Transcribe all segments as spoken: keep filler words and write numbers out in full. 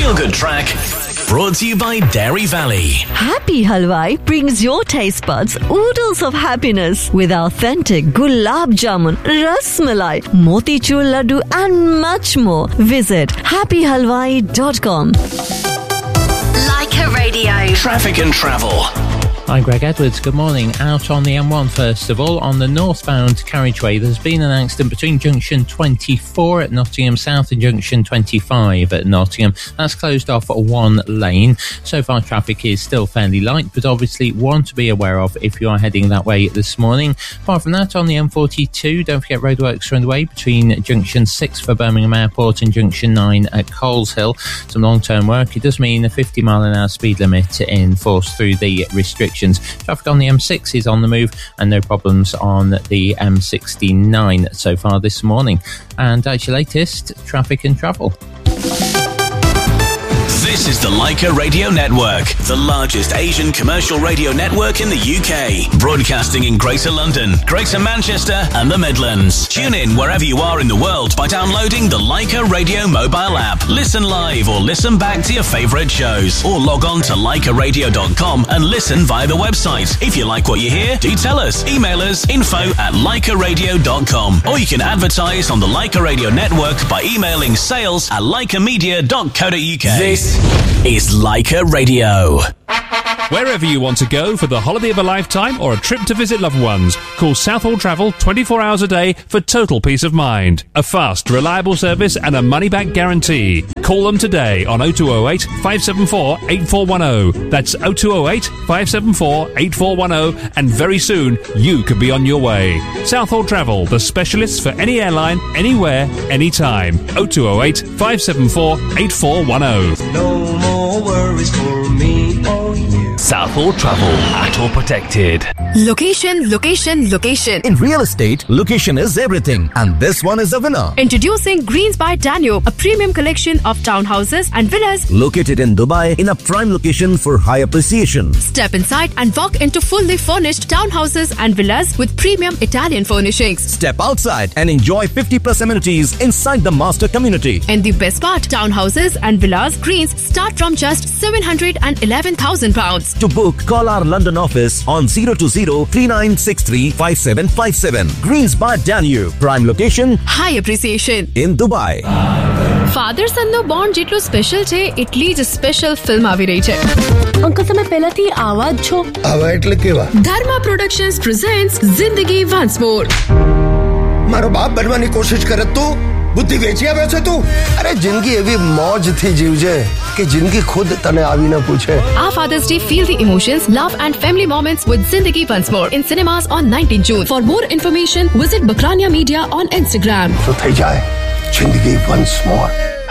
feel-good track brought to you by Dairy Valley. Happy Halwai brings your taste buds oodles of happiness with authentic gulab jamun, ras malai, motichur laddu and much more. Visit happy halwai dot com. Leica Radio. Traffic and travel. I'm Greg Edwards. Good morning. Out on the M one first of all, on the northbound carriageway, there's been an accident between junction twenty-four at Nottingham South and junction twenty-five at Nottingham. That's closed off one lane. So far traffic is still fairly light, but obviously one to be aware of if you are heading that way this morning. Apart from that, on the M forty-two, don't forget roadworks are underway between junction six for Birmingham Airport and junction nine at Coleshill. Some long-term work. It does mean a fifty mile an hour speed limit in force through the restrictions. Traffic on the M six is on the move and no problems on the M sixty-nine so far this morning. And that's your latest traffic and travel. This is the Leica Radio Network, the largest Asian commercial radio network in the U K, broadcasting in Greater London, Greater Manchester and the Midlands. Tune in wherever you are in the world by downloading the Leica Radio mobile app. Listen live or listen back to your favourite shows, or log on to leica radio dot com and listen via the website. If you like what you hear, do tell us. Email us info at leica radio dot com, or you can advertise on the Leica Radio Network by emailing sales at leica media dot co dot uk. This is Leica Radio. Wherever you want to go for the holiday of a lifetime or a trip to visit loved ones, call Southall Travel twenty-four hours a day for total peace of mind. A fast, reliable service and a money-back guarantee. Call them today on oh two oh eight, five seven four, eight four one oh. That's oh two oh eight, five seven four, eight four one oh, and very soon you could be on your way. Southall Travel, the specialists for any airline, anywhere, anytime. oh two oh eight, five seven four, eight four one oh. No more worries for me or you. Southall Travel, at or protected. Location, location, location. In real estate, location is everything, and this one is a winner. Introducing Greens by Danube, a premium collection of townhouses and villas located in Dubai in a prime location for high appreciation. Step inside and walk into fully furnished townhouses and villas with premium Italian furnishings. Step outside and enjoy fifty plus amenities inside the master community. And the best part, townhouses and villas Greens start from just seven hundred eleven thousand pounds. To book, call our London office on zero two zero, three nine six three, five seven five seven. Greens by Danube, prime location, high appreciation in Dubai. Father son no bond જેટલો special છે એટલી જ special film આવી રહી છે. Uncle તમે પહેલાથી આવા જ છો. આવા એટલે કેવા? ધર્મા પ્રોડક્શન્સ પ્રેઝન્ટ્સ જિંદગી વન્સ મોર. મારો બાપ બનવાની કોશિશ કરે તું બુદ્ધિ વેચી આવ્યો છે તું. અરે જિંદગી એવી મોજથી જીવજે કે જિંદગી ખુદ તને આવીને પૂછે. Our Father's Day, feel the emotions, love and family moments with Zindagi Once More in cinemas on nineteenth June. For more information, visit Bakrania Media on Instagram. તો થઈ જાય જિંદગી once more.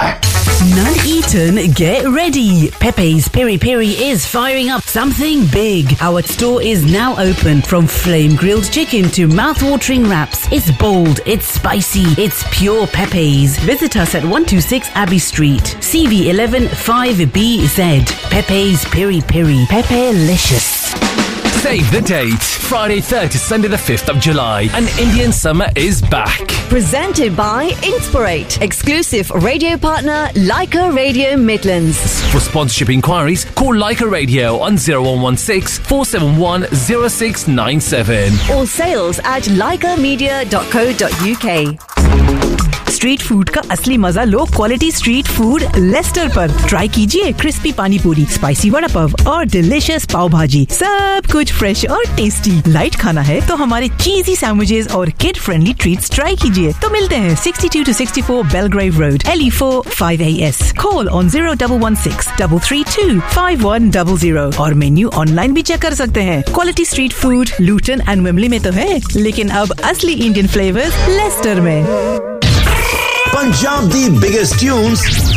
None eaten, get ready. Pepe's Piri Piri is firing up something big. Our store is now open. From flame grilled chicken to mouth-watering wraps. It's bold, it's spicy, it's pure Pepe's. Visit us at one twenty-six Abbey Street, C V eleven five B Z. Pepe's Piri Piri. Pepe-licious. Save the date. Friday third to Sunday the fifth of July. And Indian summer is back. Presented by Inspirate. Exclusive radio partner Leica Radio Midlands. For sponsorship inquiries, call Leica Radio on zero one one six, four seven one, zero six nine seven. Or sales at leica media dot co dot uk. Street food का असली मजा low quality street food Lester पर. Try कीजिए crispy पानी पूरी, spicy vada pav और delicious पाव भाजी. सब कुछ फ्रेश और टेस्टी. लाइट खाना है तो हमारे चीजी सैंडविचेस और किड फ्रेंडली ट्रीट्स ट्राई कीजिए. तो मिलते हैं sixty-two to sixty-four Belgrave Road, L E four five A S. Call on zero one one six, three three two, five one zero zero. और मेन्यू ऑनलाइन भी check कर सकते हैं. Quality street food Lutan and Wembley में तो है, लेकिन अब असली इंडियन फ्लेवर्स लेस्टर में. Punjab the biggest tunes